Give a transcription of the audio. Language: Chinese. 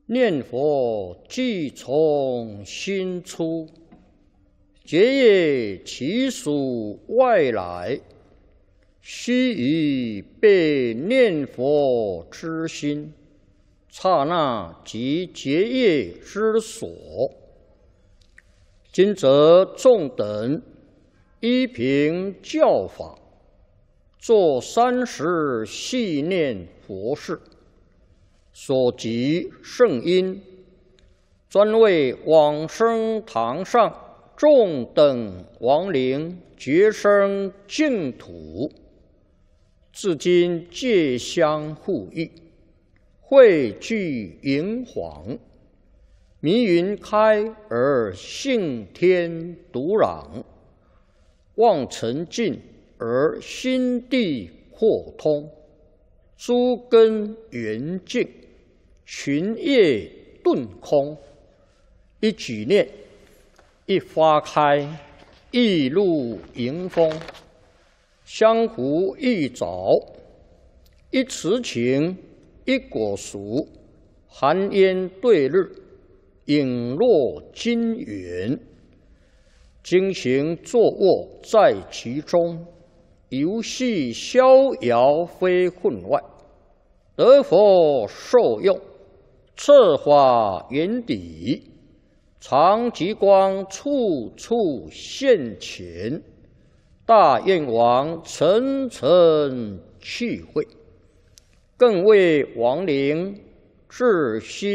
念佛即从心出，结业其属外来，须臾被念佛之心，刹那即结业之所。今则众等依凭教法，作30系念佛事，所集圣因，专为往生堂上众等亡灵觉生净土，至今戒相互益，汇聚银黄，迷云开而性天独朗，望尘尽而心地豁通，诸根圆净，群业顿空。一举念，一花开，一露迎风，相互一早，一慈情，一果熟，寒烟对日，影落金元。经行坐卧在其中，游戏逍遥非分外，得佛受用，策法圆底，常极光处处现前，大愿王层层去会，更为亡灵至心